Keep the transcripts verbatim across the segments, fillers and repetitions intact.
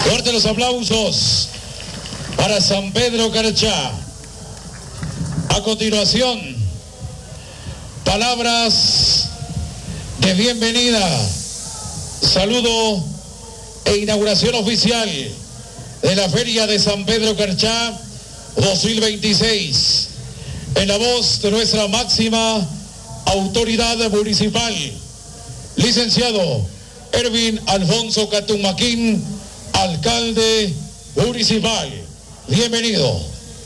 Fuerte los aplausos para San Pedro Carchá. A continuación, palabras de bienvenida, saludo e inauguración oficial de la Feria de San Pedro Carchá dos mil veintiséis, en la voz de nuestra máxima autoridad municipal, licenciado Erwin Alfonso Catumaquín, alcalde municipal. Bienvenido.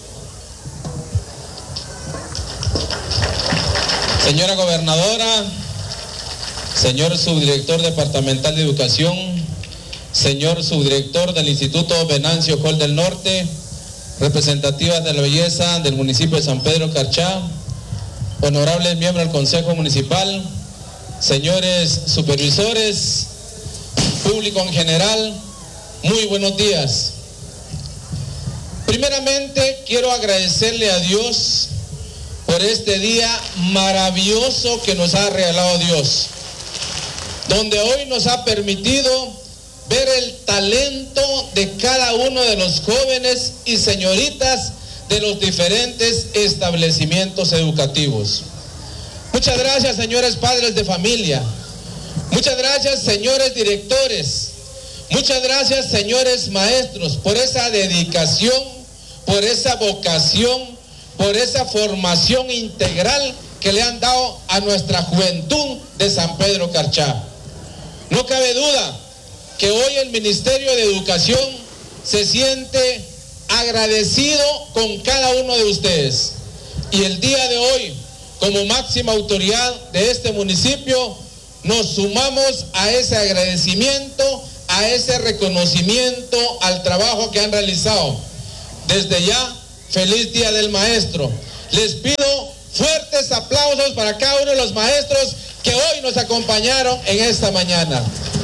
Señora gobernadora, señor subdirector departamental de educación, señor subdirector del Instituto Venancio Coll del Norte, representativas de la belleza del municipio de San Pedro Carchá, honorables miembros del Consejo Municipal, señores supervisores, público en general, muy buenos días. Primeramente quiero agradecerle a Dios por este día maravilloso que nos ha regalado Dios, donde hoy nos ha permitido ver el talento de cada uno de los jóvenes y señoritas de los diferentes establecimientos educativos. Muchas gracias, señores padres de familia. Muchas gracias, señores directores. Muchas gracias, señores maestros, por esa dedicación, por esa vocación, por esa formación integral que le han dado a nuestra juventud de San Pedro Carchá. No cabe duda que hoy el Ministerio de Educación se siente agradecido con cada uno de ustedes. Y el día de hoy, como máxima autoridad de este municipio, nos sumamos a ese agradecimiento, a ese reconocimiento al trabajo que han realizado. Desde ya, feliz Día del Maestro. Les pido fuertes aplausos para cada uno de los maestros que hoy nos acompañaron en esta mañana.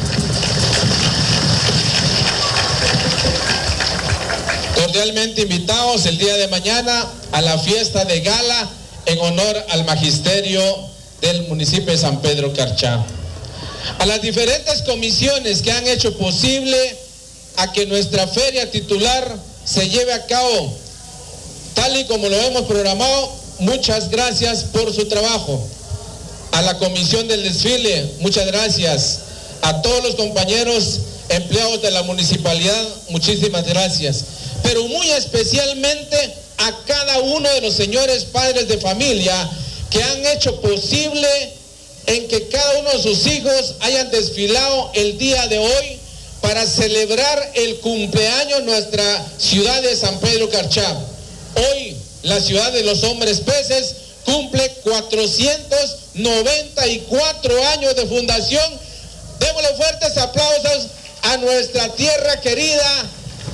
Cordialmente invitados el día de mañana a la fiesta de gala en honor al magisterio del municipio de San Pedro Carchá. A las diferentes comisiones que han hecho posible a que nuestra feria titular se lleve a cabo tal y como lo hemos programado, muchas gracias por su trabajo. A la comisión del desfile, muchas gracias. A todos los compañeros empleados de la municipalidad, muchísimas gracias. Pero muy especialmente a cada uno de los señores padres de familia que han hecho posible en que cada uno de sus hijos hayan desfilado el día de hoy para celebrar el cumpleaños de nuestra ciudad de San Pedro Carchá. Hoy la ciudad de los hombres peces cumple cuatrocientos noventa y cuatro años de fundación. Démosle fuertes aplausos a nuestra tierra querida,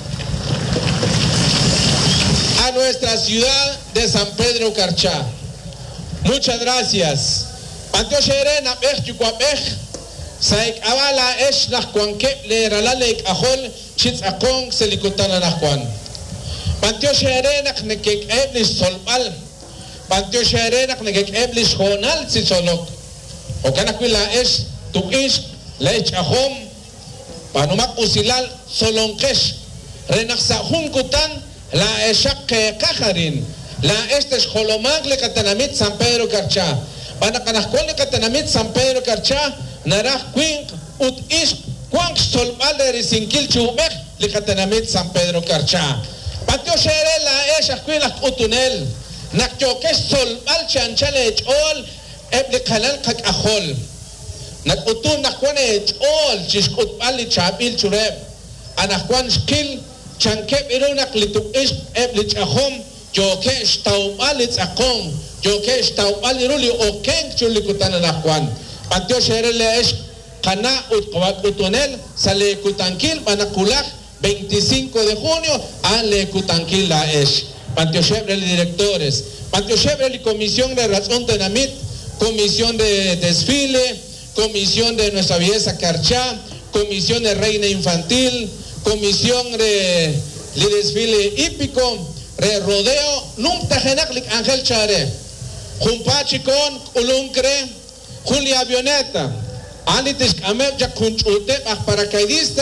a nuestra ciudad de San Pedro Carchá. Muchas gracias. Pantio Sherena Bechikuapech, Saik Avala Esh Nahuankep le Ralalek Ahol, Chitz Akong Selikutana Nahuan. Pantio Sherena Nekek Eblish Solpal, Pantio Sherena Nekek Eblish Honal Sisolok. Okanakwila Esh Tukish, Lech Ahom, Panumak Usilal Solonkesh, Renaksa Hunkutan, La Eshak Kajarin, La Estes Holomag le Catanamit San Pedro Carchá. Panakanakon le Catanamit San Pedro Carchá, Naraj Quink, Ut Ish, Quank Solpal de Risinkil Chubek le Catanamit San Pedro Carchá. Patio Shere la Eshak Quilak Utunel, Nakyokesh Solpal Chanchale Ol, Eble Kalal Kak Ahol. Nakutun Nakwane Ol, Chishkut Ali Chabil Chureb, Anakwan Skil. Chankep irunak lituk ish eblich ahom, jokesh taubalitz akong, jokesh taubaliruli okeng chulikutan anakwan. Pantio sherele ish kana utkawat utunel, sa lekutankil manakulak veinticinco de junio, a lekutankil la ish. Pantio sherele directores, pantio sherele comisión de razón de Namit, comisión de desfile, comisión de nuestra belleza Carchá, comisión de reina infantil, comisión de, de desfile hípico, de rodeo, nunca genaclic Ángel Chare, Jumpachicón, Uluncre, Julia Avioneta, Anitis Amer Jacunchute, paracaidistas,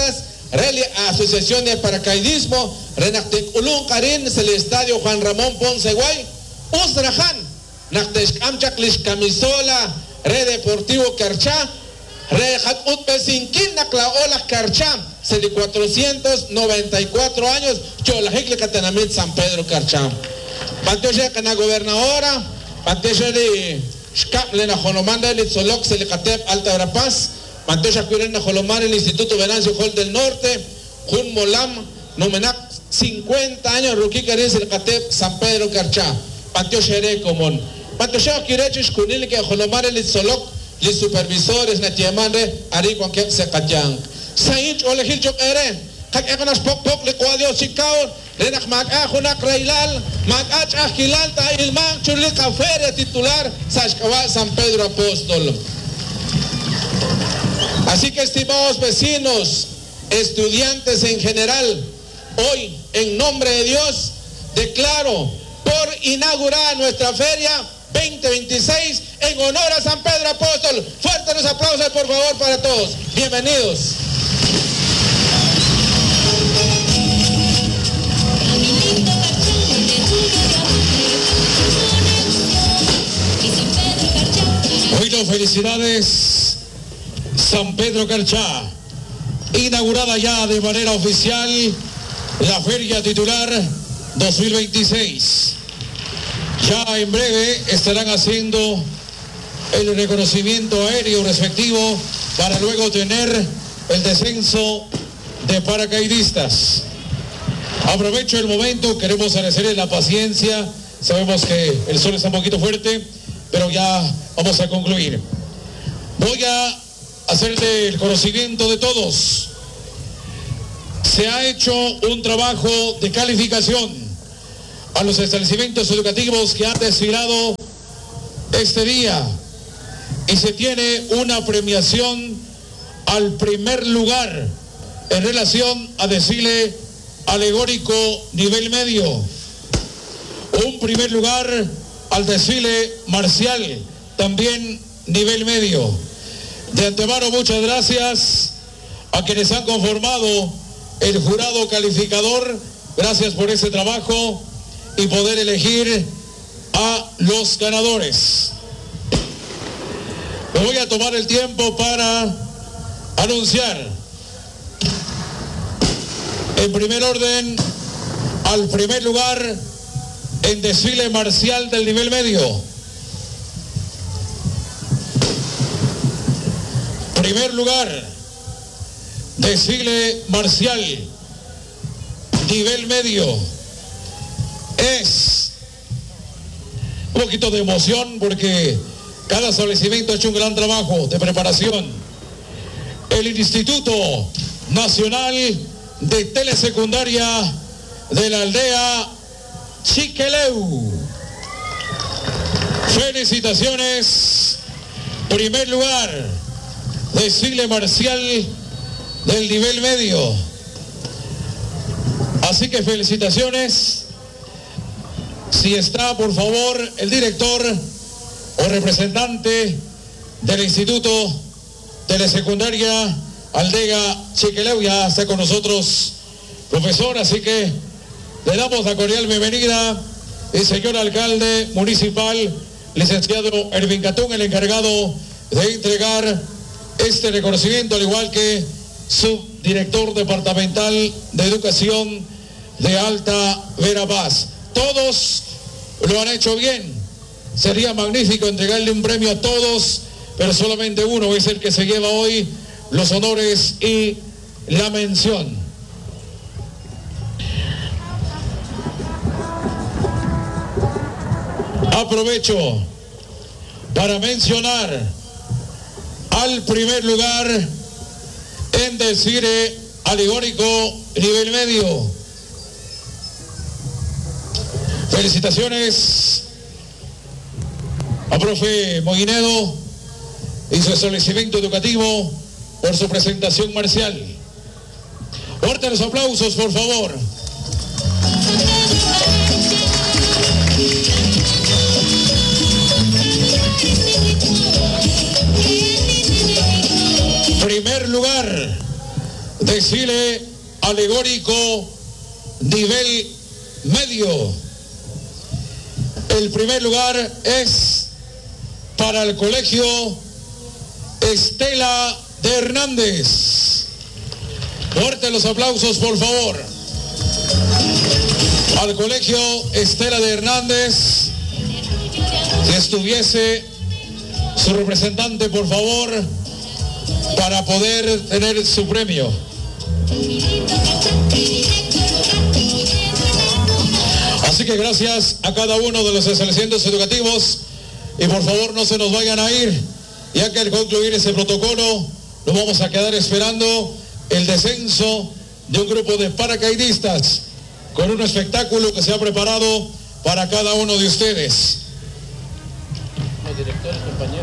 Reli Asociación de Paracaidismo, Renactic Ulun Karin, el Estadio Juan Ramón Ponce Guay, Usrajan, Nactesh Amchaklish Camisola, Re Deportivo Carchá, Re Hat Utpesinkin, Naclaola Carchá, se de cuatrocientos noventa y cuatro años, Cholajikle Catenamit San Pedro Carchá. Pantioche Cana Gobernadora, Pantioche de Shkap Lena Jonomanda, el Solok, Selecatep, Alta Verapaz, Pantioche Curena Jolomar, el Instituto Venancio Hall del Norte, Jun Molam, Nomenac, cincuenta años, Ruki Carín, Selecatep, San Pedro Carchá, Pantioche Ere Común. Pantioche Kirechis, Kunil, que Jolomar, el Solok, los supervisores, Natiamande, Ari Juanquep Secatiang. Saint Olejil Chok Ere, Kak Econas Pok Pok, Licuadio Chicao, Renak Macajunak Railal, Macach Agilal, Tailman, Churlica Feria titular, Sashkawa San Pedro Apóstol. Así que, estimados vecinos, estudiantes en general, hoy, en nombre de Dios, declaro por inaugurar nuestra feria veinte veintiséis en honor a San Pedro Apóstol. Fuertes los aplausos, por favor, para todos. Bienvenidos. Bueno, felicidades, San Pedro Carchá, inaugurada ya de manera oficial la feria titular dos mil veintiséis. Ya en breve estarán haciendo el reconocimiento aéreo respectivo para luego tener el descenso de paracaidistas. Aprovecho el momento, queremos agradecerles la paciencia, sabemos que el sol está un poquito fuerte, pero ya vamos a concluir. Voy a hacerle el conocimiento de todos. Se ha hecho un trabajo de calificación a los establecimientos educativos que han desfilado este día y se tiene una premiación al primer lugar en relación a desfile alegórico nivel medio, un primer lugar al desfile marcial también nivel medio. De antemano, muchas gracias a quienes han conformado el jurado calificador, gracias por ese trabajo y poder elegir a los ganadores. Me voy a tomar el tiempo para anunciar en primer orden al primer lugar en desfile marcial del nivel medio. Primer lugar, desfile marcial nivel medio. Es un poquito de emoción porque cada establecimiento ha hecho un gran trabajo de preparación. El Instituto Nacional de Telesecundaria de la aldea Chiqueleu. Felicitaciones. Primer lugar, desfile marcial del nivel medio. Así que felicitaciones. Si está, por favor, el director o representante del Instituto Telesecundaria Aldea Chiqueleu, ya está con nosotros, profesor, así que le damos la cordial bienvenida el señor alcalde municipal, licenciado Ervin Catún, el encargado de entregar este reconocimiento, al igual que su director departamental de educación de Alta Verapaz. Todos lo han hecho bien. Sería magnífico entregarle un premio a todos, pero solamente uno es el que se lleva hoy los honores y la mención. Aprovecho para mencionar al primer lugar en desfile alegórico nivel medio. Felicitaciones a profe Moguinedo y su establecimiento educativo por su presentación marcial. Fuertes los aplausos, por favor. Primer lugar, desfile alegórico nivel medio. El primer lugar es para el colegio Estela de Hernández. Fuerte los aplausos, por favor. Al colegio Estela de Hernández, si estuviese su representante, por favor, para poder tener su premio. Así que gracias a cada uno de los establecimientos educativos y por favor no se nos vayan a ir, ya que al concluir ese protocolo nos vamos a quedar esperando el descenso de un grupo de paracaidistas con un espectáculo que se ha preparado para cada uno de ustedes. Los directores, compañeros.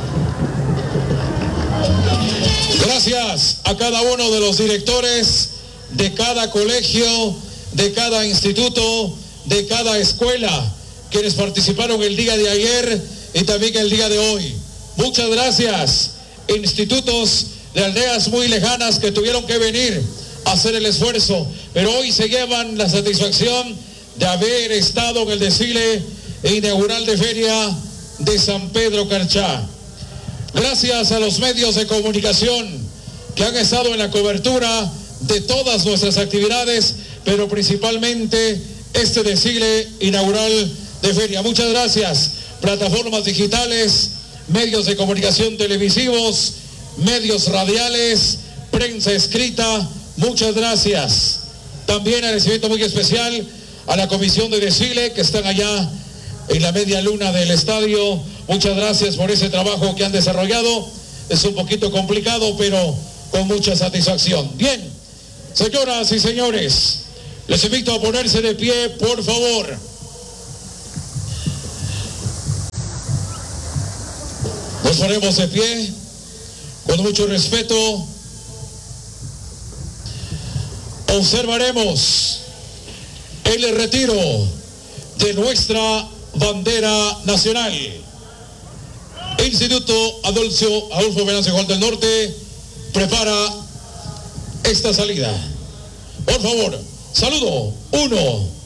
Gracias a cada uno de los directores de cada colegio, de cada instituto, de cada escuela, quienes participaron el día de ayer y también el día de hoy. Muchas gracias, institutos de aldeas muy lejanas que tuvieron que venir a hacer el esfuerzo, pero hoy se llevan la satisfacción de haber estado en el desfile inaugural de feria de San Pedro Carchá. Gracias a los medios de comunicación que han estado en la cobertura de todas nuestras actividades, pero principalmente este desfile inaugural de feria. Muchas gracias, plataformas digitales, medios de comunicación televisivos, medios radiales, prensa escrita, muchas gracias. También agradecimiento muy especial a la comisión de desfile que están allá en la media luna del estadio. Muchas gracias por ese trabajo que han desarrollado. Es un poquito complicado, pero con mucha satisfacción. Bien, señoras y señores, les invito a ponerse de pie, por favor. Nos ponemos de pie con mucho respeto. Observaremos el retiro de nuestra bandera nacional. Instituto Adolfo, Adolfo Venancio Juan del Norte prepara esta salida. Por favor, saludo. Uno,